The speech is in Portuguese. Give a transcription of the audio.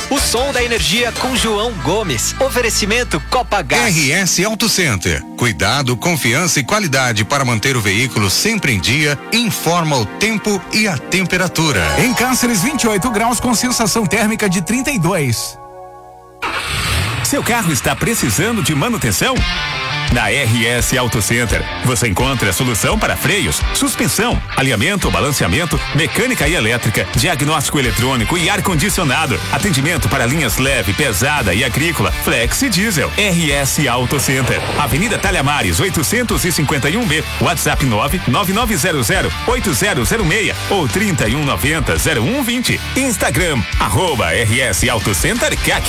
O som da energia com João Gomes. Oferecimento Copagás. RS Auto Center. Cuidado, confiança e qualidade para manter o veículo sempre em dia. Informa o tempo e a temperatura. Em Cânceres, 28 graus com sensação térmica de 32. Seu carro está precisando de manutenção? Na RS Auto Center, você encontra a solução para freios, suspensão, alinhamento, balanceamento, mecânica e elétrica, diagnóstico eletrônico e ar-condicionado. Atendimento para linhas leve, pesada e agrícola, flex e diesel. RS Auto Center, Avenida Talhamares, 851B, WhatsApp 999008006 ou 3190-0120. Instagram, @RS Auto Center CAC.